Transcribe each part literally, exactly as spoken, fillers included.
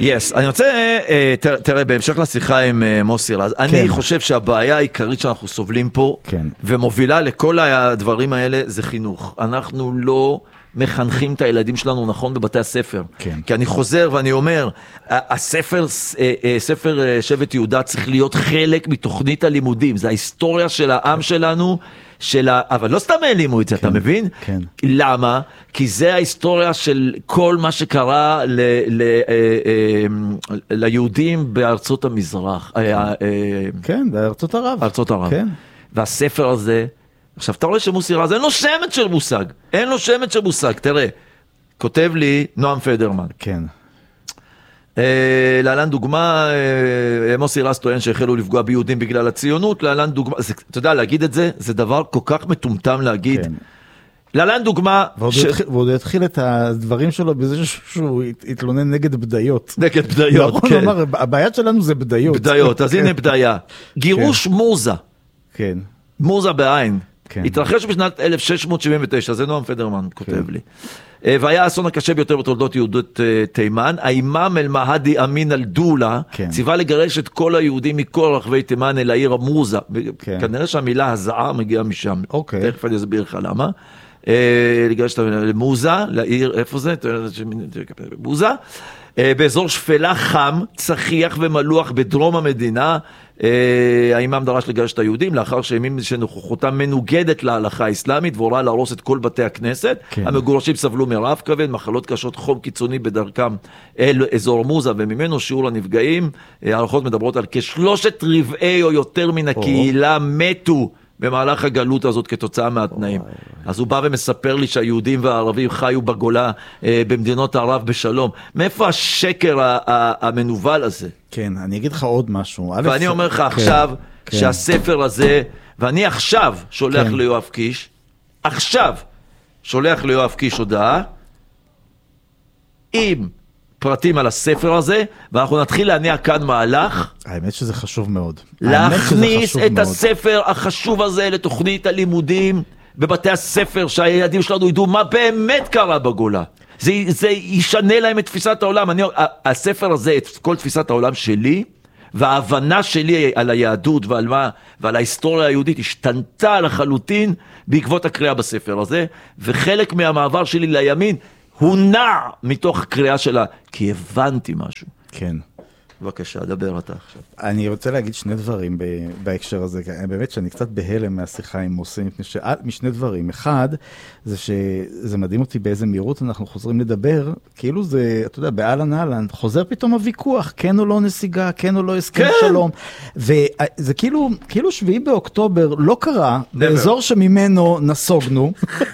yes, אני רוצה, תראה, בהמשך לשיחה עם מוסי רז, אני חושב שהבעיה העיקרית שאנחנו סובלים פה, ומובילה לכל הדברים האלה, זה חינוך. אנחנו לא מחנכים את הילדים שלנו נכון בבתי הספר. כי אני חוזר ואני אומר, הספר, ספר שבט יהודה צריך להיות חלק מתוכנית הלימודים. זה ההיסטוריה של העם שלנו, של ה... אבל לא סתם העלימו את זה, כן, אתה מבין? כן. למה? כי זה ההיסטוריה של כל מה שקרה ל... ל... ליהודים בארצות המזרח. כן, בארצות ערב. ארצות ערב. כן. והספר הזה, עכשיו אתה רואה שמוסי רז, אין לו שמץ של מושג. אין לו שמץ של מושג. תראה, כותב לי נועם פדרמן. כן. להלן דוגמה, מוסי רז טוען שהחלו לפגוע ביהודים בגלל הציונות, להלן דוגמה, אתה יודע, להגיד את זה, זה דבר כל כך מטומטם להגיד. להלן דוגמה... ועוד התחיל את הדברים שלו בזה שהוא התלונן נגד בדיות. נגד בדיות, כן. הבעיה שלנו זה בדיות. בדיות, אז הנה בדיה. גירוש מוזה. כן. מוזה בעין. התרחש בשנת אלף שש מאות שבעים ותשע, זה נועם פדרמן כותב לי. והיה האסון הקשה ביותר בתולדות יהודות תימן. האימאם אל-מהדי אמין אל-דולה ציווה לגרש את כל היהודים מכל רחבי תימן אל העיר המוזה. כנראה שהמילה הזעה מגיעה משם. תכף אני אסביר לך למה. לגרש את המוזה, לעיר, איפה זה? מוזה. באזור שפלה חם, צחיח ומלוח בדרום המדינה. האימאם דרש לגרש את היהודים לאחר שהאמין שנוכחותם מנוגדת להלכה האסלאמית והורה להרוס את כל בתי הכנסת. המגורשים סבלו מרעב כבד, מחלות קשות, חום קיצוני בדרכם אל אזור מוזה, וממנו שיעור הנפגעים, הערכות מדברות על כשלושת רבעי או יותר מן הקהילה מתו במהלך הגלות הזאת כתוצאה מהתנאים. אז הוא בא ומספר לי שהיהודים והערבים חיו בגולה במדינות ערב בשלום. מאיפה השקר המנוול הזה? כן, אני אגיד לך עוד משהו. ואני אומר לך עכשיו שהספר הזה, ואני עכשיו שולח ליואב קיש, עכשיו שולח ליואב קיש הודעה, עם פרטים על הספר הזה, ואנחנו נתחיל להניע כאן מהלך. האמת שזה חשוב מאוד. להכניס את הספר החשוב הזה לתוכנית הלימודים בבתי הספר, שהילדים שלנו ידעו מה באמת קרה בגולה. זה, זה ישנה להם את תפיסת העולם. אני, הספר הזה, את כל תפיסת העולם שלי, וההבנה שלי על היהדות ועל מה, ועל ההיסטוריה היהודית השתנתה לחלוטין בעקבות הקריאה בספר הזה, וחלק מהמעבר שלי לימין הוא נע מתוך הקריאה שלה, כי הבנתי משהו. כן. בבקשה, דבר אתה עכשיו. אני רוצה להגיד שני דברים בהקשר הזה, באמת שאני קצת בהלם מהשיחה עם מוסי, משני דברים. אחד, זה שזה מדהים אותי באיזה מהירות אנחנו חוזרים לדבר, כאילו זה, אתה יודע, באלן אלן, חוזר פתאום הוויכוח, כן או לא נסיגה, כן או לא הסכם שלום, וזה כאילו, כאילו שביעי באוקטובר לא קרה, באזור שממנו נסוגנו,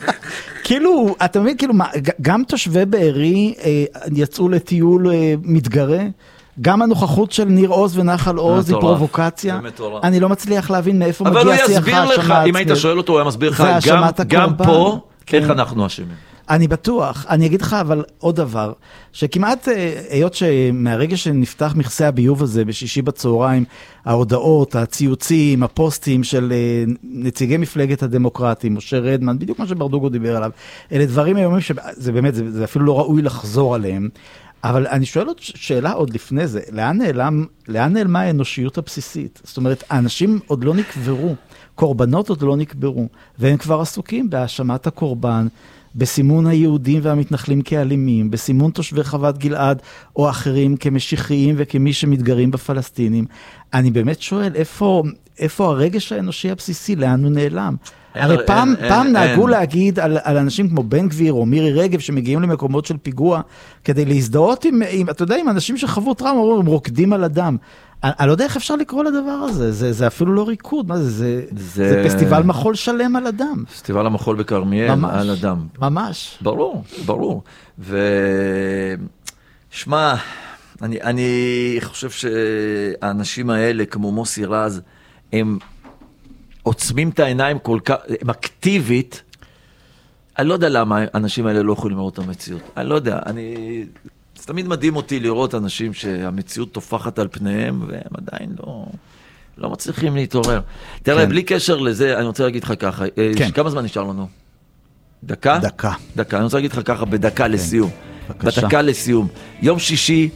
כאילו, אתה מבין, כאילו, גם תושבי בארי יצאו לטיול מתגרה, גם הנוכחות של ניר עוז ונחל עוז היא פרובוקציה. אני לא מצליח להבין מאיפה מגיע שיחה. אבל הוא יסביר לך, אם היית שואל אותו, הוא היה מסביר לך, גם פה, איך אנחנו אשמים. אני בטוח. אני אגיד לך אבל עוד דבר, שכמעט, היות שמהרגע שנפתח מכסה הביוב הזה, בשישי בצהריים, ההודעות, הציוצים, הפוסטים של נציגי מפלגת הדמוקרטים, משה רדמן, בדיוק מה שברדוגו דיבר עליו, אלה דברים איומים שזה באמת, זה אפילו לא ראוי לחזור עליהם, אבל אני שואל עוד שאלה עוד לפני זה, לאן נעלם, לאן נעלמה האנושיות הבסיסית? זאת אומרת, האנשים עוד לא נקברו, קורבנות עוד לא נקברו, והם כבר עסוקים בהאשמת הקורבן, בסימון היהודים והמתנחלים כאלימים, בסימון תושבי חוות גלעד או אחרים כמשיחיים וכמי שמתגרים בפלסטינים. אני באמת שואל, איפה, איפה הרגש האנושי הבסיסי, לאן הוא נעלם? הרי פעם, פעם נהגו להגיד על, על אנשים כמו בן גביר או מירי רגב שמגיעים למקומות של פיגוע, כדי להזדהות עם, עם, אתה יודע, עם אנשים שחוו טראומה, הם רוקדים על אדם. אני, אני לא יודע איך אפשר לקרוא לדבר הזה, זה, זה אפילו לא ריקוד, מה זה, זה, זה... זה פסטיבל מחול שלם על אדם. פסטיבל המחול בכרמיאל על אדם. ממש. ברור, ברור. ושמע, אני, אני חושב שהאנשים האלה, כמו מוסי רז, הם עוצמים את העיניים כל כך, הם אקטיבית, אני לא יודע למה האנשים האלה לא יכולים לראות את המציאות. אני לא יודע, אני... זה תמיד מדהים אותי לראות אנשים שהמציאות תופחת על פניהם, והם עדיין לא, לא מצליחים להתעורר. תראה, בלי קשר לזה, אני רוצה להגיד לך ככה, כמה זמן נשאר לנו? דקה? דקה. דקה, אני רוצה להגיד לך ככה, בדקה לסיום. בדקה לסיום. יום שישי,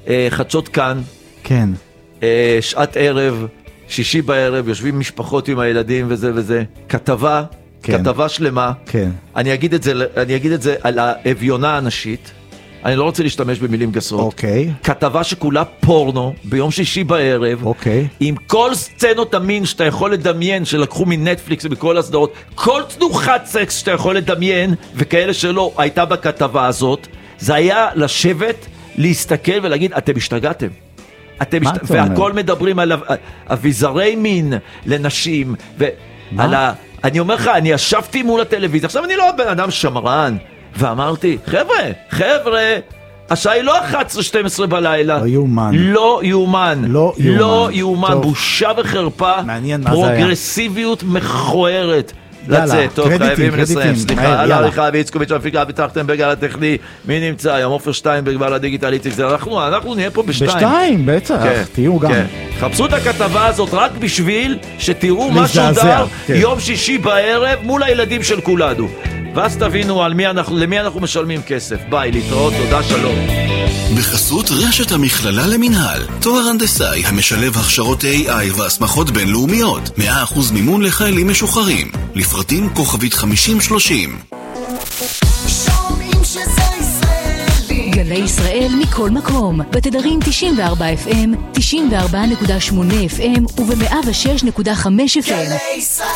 חדשות כאן, כן. שעת ערב, שישי בערב, יושבים משפחות עם הילדים וזה וזה, כתבה, כן. כתבה שלמה, כן. אני אגיד את זה, אני אגיד את זה על האביונה הנשית, אני לא רוצה להשתמש במילים גסות. אוקיי. כתבה שכולה פורנו, ביום שישי בערב. אוקיי. עם כל סצנות המין שאתה יכול לדמיין, שלקחו מנטפליקס ובכל הסדרות, כל תנוחת סקס שאתה יכול לדמיין, וכאלה שלא הייתה בכתבה הזאת, זה היה לשבת, להסתכל ולהגיד, אתם השתגעתם. אתם השת... והכל מדברים על אביזרי מין לנשים, ועל ה... אני אומר לך, אני ישבתי מול הטלוויזיה, עכשיו אני לא בן אדם שמרן, ואמרתי, חבר'ה, חבר'ה, השעה היא לא אחת עשרה שתים עשרה בלילה. לא יאומן. לא יאומן. לא יאומן. לא יאומן. בושה וחרפה. מעניין מה זה היה. פרוגרסיביות מכוערת. יאללה, לצאת, טוב, חייבים לסיים. סליחה, יאללה. עריכה ואיצקוביץ' המפיקה וטרכטנברג על הטכני. מי נמצא היום? עופר שטיינברג ועל הדיגיטל איציק. אנחנו, אנחנו נהיה פה בשתיים. בשתיים, בטח. כן, תהיו גם. כן. חפשו את הכתבה הזאת רק בשביל שתראו מה שודר יום שישי בערב מול הילדים של כולנו. ואז תבינו על מי אנחנו, למי אנחנו משלמים כסף. ביי, להתראות, תודה, שלום. בחסות רשת המכללה למנהל, תואר הנדסאי המשלב הכשרות איי איי והסמכות בינלאומיות, מאה אחוז מימון לחיילים משוחררים, לפרטים כוכבית חמישים שלושים. שומעים שזה ישראלי. גלי ישראל מכל מקום, בתדרים תשעים וארבע אף אם, תשעים וארבע נקודה שמונה אף אם וב-מאה ושש נקודה חמש אף אם. גלי ישראל.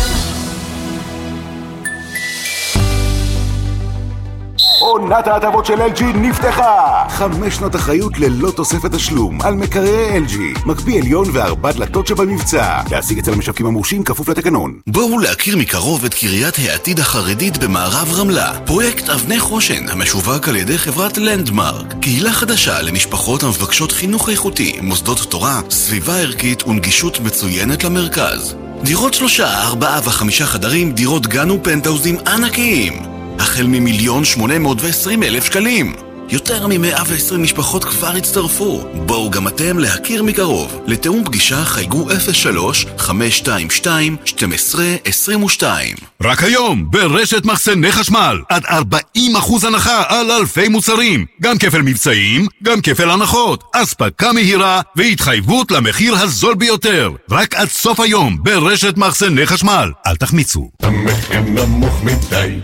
עונת ההטבות של אל ג'י נפתחה! חמש שנות אחריות ללא תוספת תשלום על מקררי אל ג'י. מקפיא עליון וארבע דלתות שבמבצע. להשיג אצל המשווקים המורשים כפוף לתקנון. בואו להכיר מקרוב את קריית העתיד החרדית במערב רמלה. פרויקט אבני חושן המשווק על ידי חברת לנדמרק. קהילה חדשה למשפחות המבקשות חינוך איכותי, מוסדות תורה, סביבה ערכית ונגישות מצוינת למרכז. דירות שלושה, ארבעה וחמישה חדרים, דירות גן ופנטהאוזים ענקיים. החל ממיליון שמונה מאות ועשרים אלף שקלים. יותר מ-מאה ועשרים משפחות כבר הצטרפו. בואו גם אתם להכיר מקרוב. לתאום פגישה חייגו אפס שלוש חמש שתיים שתיים שתים עשרה עשרים ושתיים. רק היום ברשת מחסני חשמל עד ארבעים אחוז הנחה על אלפי מוצרים. גם כפל מבצעים, גם כפל הנחות. אספקה מהירה והתחייבות למחיר הזול ביותר. רק עד סוף היום ברשת מחסני חשמל. אל תחמיצו. המחיר נמוך מדי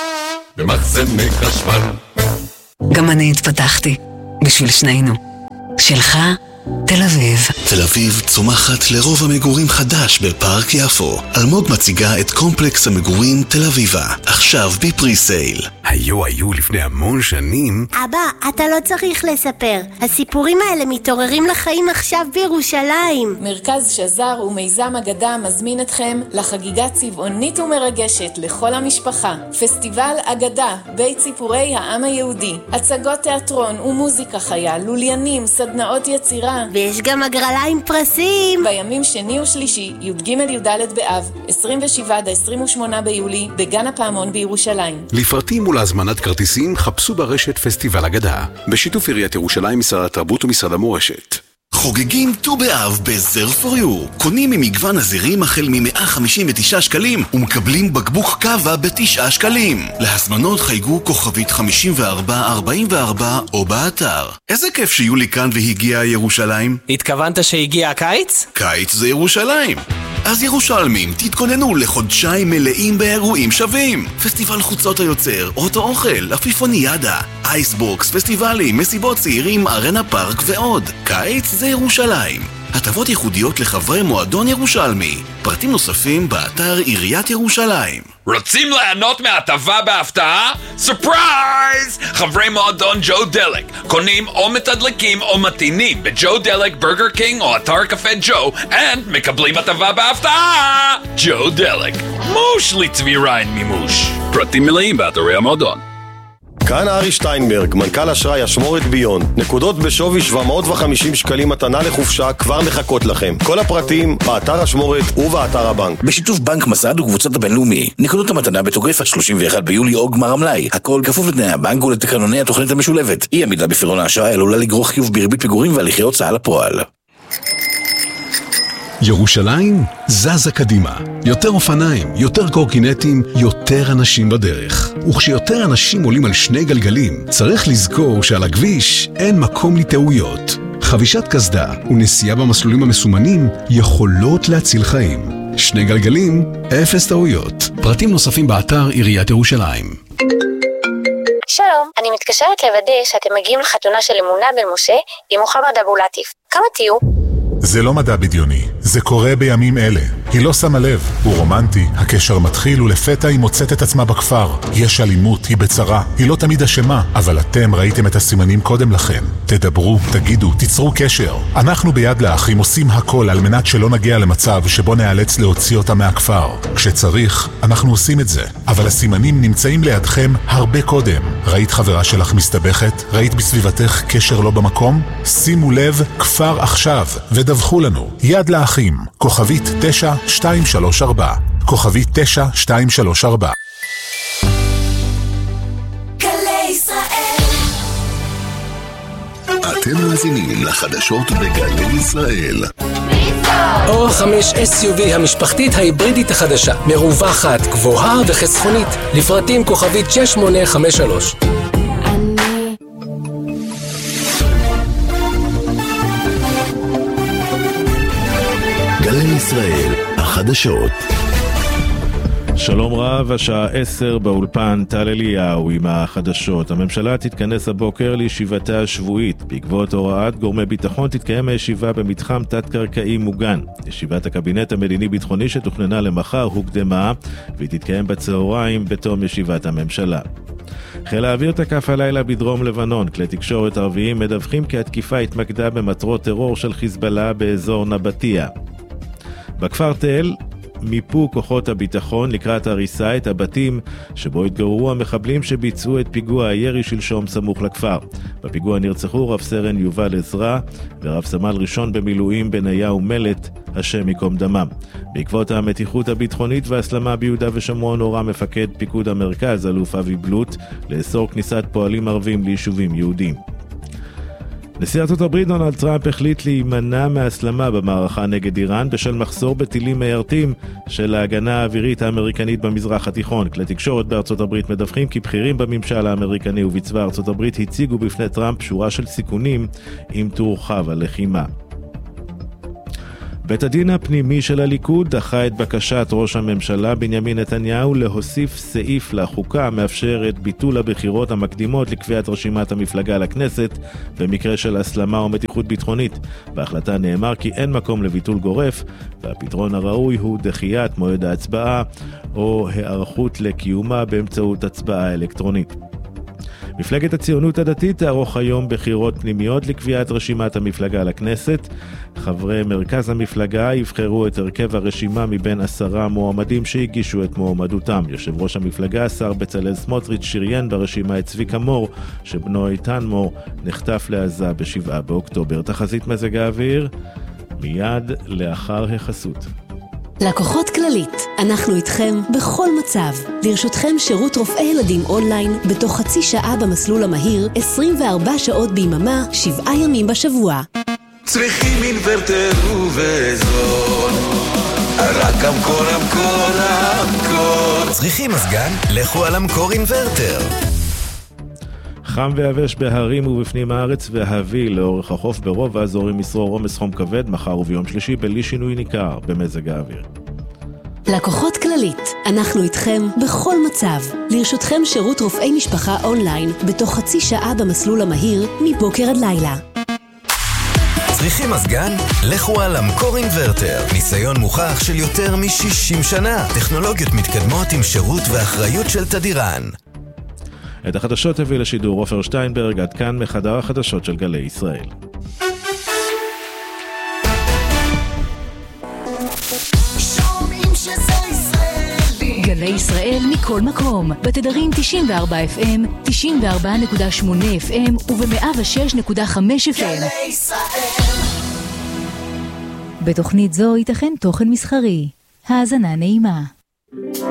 במחסני חשמל. גם אני התפתחתי, בשביל שנינו. שלך, תל אביב. תל אביב צומחת לרוב המגורים חדש בפארק יפו. אלמוג מציגה את קומפלקס המגורים תל אביבה, עכשיו בפרי סייל. היו היו לפני המון שנים. אבא, אתה לא צריך לספר. הסיפורים האלה מתעוררים לחיים עכשיו בירושלים. מרכז שזר ומיזם אגדה מזמין אתכם לחגיגה צבעונית ומרגשת לכל המשפחה. פסטיבל אגדה, בית סיפורי העם היהודי. הצגות תיאטרון ומוזיקה חיה, לוליינים, סדנאות יצירה. ויש גם הגרלה עם פרסים. בימים שני ושלישי, י"ג י"ד באב, עשרים ושבעה עד עשרים ושמונה ביולי, בגן הפעמון בירושלים. לפרטים ולהזמנת כרטיסים חפשו ברשת פסטיבל אגדה, בשיתוף עיריית ירושלים, משרד התרבות ומשרד המורשת. חוגגים ט"ו באב בזר פור יו. קונים ממגוון הזירים החל מ-מאה חמישים ותשעה שקלים ומקבלים בקבוק קווה בתשעה שקלים. להזמנות חייגו כוכבית חמישים וארבע ארבעים וארבע או באתר. איזה כיף שיולי כאן והגיע ירושלים. התכוונת שהגיע הקיץ? קיץ זה ירושלים. אז ירושלמים, תתכוננו לחודשיים מלאים באירועים שווים. פסטיבל חוצות היוצר, אוטו אוכל, אפיפוניאדה, אייסבוקס, פסטיבלים, מסיבות צעירים, ארנה פארק ועוד. קיץ זה ירושלים. הטבות ייחודיות לחברי מועדון ירושלמי. פרטים נוספים באתר עיריית ירושלים. רוצים ליהנות מהטבה בהפתעה? סופרייז! חברי מועדון ג'ו דלק קונים או מתדלקים או מתינים בג'ו דלק, ברגר קינג או אתר קפה ג'ו and מקבלים הטבה בהפתעה! ג'ו דלק, מוש לצבי ריין מימוש. פרטים מלאים באתרי המועדון. כאן ארי שטיינברג, מנכ"ל אשראי אשמורת ביון. נקודות בשווי שבע מאות וחמישים שקלים מתנה לחופשה כבר מחכות לכם. כל הפרטים באתר אשמורת ובאתר הבנק. בשיתוף בנק מסד וקבוצת הבינלאומי. נקודות המתנה בתוקף עד שלושים ואחד ביולי או גמר המלאי. הכל כפוף לתנאי הבנק ולתקנוני התוכנית המשולבת. אי עמידה בפירעון האשראי עלולה לגרור חיוב בריבית פיגורים והליכי הוצאה לפועל. ירושלים זזה קדימה. יותר אופניים, יותר קורקינטים, יותר אנשים בדרך. וכשיותר אנשים עולים על שני גלגלים, צריך לזכור שעל הכביש אין מקום לטעויות. חבישת קסדה ונסיעה במסלולים המסומנים יכולות להציל חיים. שני גלגלים, אפס טעויות. פרטים נוספים באתר עיריית ירושלים. שלום, אני מתקשרת לוודא שאתם מגיעים לחתונה של אמונה בן משה עם מוחמד אבו לטיף. כמה תהיו? זה לא מדע בדיוני, זה קורה בימים אלה. היא לא שמה לב, הוא רומנטי, הקשר מתחיל ולפתע היא מוצאת את עצמה בכפר. יש אלימות, היא בצרה, היא לא תמיד אשמה, אבל אתם ראיתם את הסימנים קודם לכן. תדברו, תגידו, תיצרו קשר. אנחנו ביד לאחים עושים הכל על מנת שלא נגיע למצב שבו נאלץ להוציא אותה מהכפר. כשצריך, אנחנו עושים את זה, אבל הסימנים נמצאים לידכם הרבה קודם. ראית חברה שלך מסתבכת? ראית בסביבתך קשר לא במקום? שימו לב, כפר עכשיו, ודווחו לנו. יד לאחים, כוכבית תשע שתיים שלוש ארבע, כוכבית תשע שתיים שלוש ארבע. גלי ישראל. אתם מאזינים לחדשות בגלי ישראל. אור חמש אס יו וי המשפחתית ההיברידית החדשה, מרווחת, גבוהה וחסכונית, לפרטים כוכבית שש שמונה חמש שלוש. גלי ישראל, החדשות. שלום רב, השעה עשר באולפן טל אליהו עם החדשות. הממשלה תתכנס הבוקר לישיבתה השבועית. בעקבות הוראת גורמי ביטחון תתקיים הישיבה במתחם תת-קרקעי מוגן. ישיבת הקבינט המדיני-ביטחוני שתוכננה למחר הוקדמה, והיא תתקיים בצהריים בתום ישיבת הממשלה. חיל האוויר תקף הלילה בדרום לבנון. כלי תקשורת ערביים מדווחים כי התקיפה התמקדה במטרות טרור של חיזבאללה באזור נבטיה. בכפר תל מיפו כוחות הביטחון לקראת הריסה את הבתים שבו התגוררו המחבלים שביצעו את פיגוע הירי שלשום סמוך לכפר. בפיגוע נרצחו רב סרן יובל עזרא ורב סמל ראשון במילואים בניה ומלט, השם יקום דמם. בעקבות המתיחות הביטחונית והסלמה ביהודה ושומרון הורה מפקד פיקוד המרכז אלוף אבי בלוט לאסור כניסת פועלים ערבים ליישובים יהודים. נשיא ארצות הברית דונלד טראמפ החליט להימנע מהסלמה במערכה נגד איראן בשל מחסור בטילים מיירטים של ההגנה האווירית האמריקנית במזרח התיכון. כלי תקשורת בארצות הברית מדווחים כי בכירים בממשל האמריקני ובצבא ארצות הברית הציגו בפני טראמפ שורה של סיכונים אם תורחב הלחימה. בית הדין הפנימי של הליכוד דחה את בקשת ראש הממשלה בנימין נתניהו להוסיף סעיף לחוקה המאפשר את ביטול הבחירות המקדימות לקביעת רשימת המפלגה לכנסת במקרה של הסלמה או מתיחות ביטחונית. בהחלטה נאמר כי אין מקום לביטול גורף, והפתרון הראוי הוא דחיית מועד ההצבעה או הערכות לקיומה באמצעות הצבעה אלקטרונית. מפלגת הציונות הדתית תערוך היום בחירות פנימיות לקביעת רשימת המפלגה לכנסת. חברי מרכז המפלגה יבחרו את הרכב הרשימה מבין עשרה מועמדים שהגישו את מועמדותם. יושב ראש המפלגה, שר בצלאל סמוטריץ', שריין ברשימה את צביקה מור, שבנו איתן מור נחטף לעזה בשבעה באוקטובר. תחזית מזג האוויר מיד לאחר החסות. לקוחות כללית, אנחנו איתכם בכל מצב. לרשותכם שירות רופאי ילדים אונליין בתוך חצי שעה במסלול המהיר, עשרים וארבע שעות ביממה, שבעה ימים בשבוע. צריכים אינוורטר ובזול, רק אמקור, אמקור, אמקור. צריכים מזגן? לכו על אמקור אינוורטר. חם ויבש בהרים ובפנים הארץ והביא לאורך החוף ברוב האזורים ישרור עומס חום כבד מחר וביום שלישי בלי שינוי ניכר במזג האוויר. לקוחות כללית, אנחנו איתכם בכל מצב. לרשותכם שירות רופאי משפחה אונליין בתוך חצי שעה במסלול המהיר מבוקר עד לילה. צריכים מזגן? לכו על אמקור אינוורטר. ניסיון מוכח של יותר מ-שישים שנה. טכנולוגיות מתקדמות עם שירות ואחריות של תדירן. את החדשות הביא לשידור עופר שטיינברג. עד כאן מחדר החדשות של גלי ישראל. גלי ישראל מכל מקום, בתדרים תשעים וארבע אף אם, תשעים וארבע נקודה שמונה אף אם וב-מאה ושש נקודה חמש אף אם. גלי ישראל. בתוכנית זו ייתכן תוכן מסחרי. האזנה נעימה.